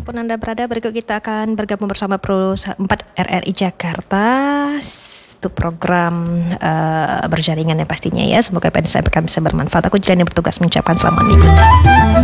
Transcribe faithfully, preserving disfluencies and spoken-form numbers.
dimanapun Anda berada, berikut kita akan bergabung bersama Pro empat R R I Jakarta. Itu program uh, berjaringan ya pastinya ya. Semoga apa yang disampaikan bisa bermanfaat. Aku Jilani bertugas mengucapkan selamat mengikuti.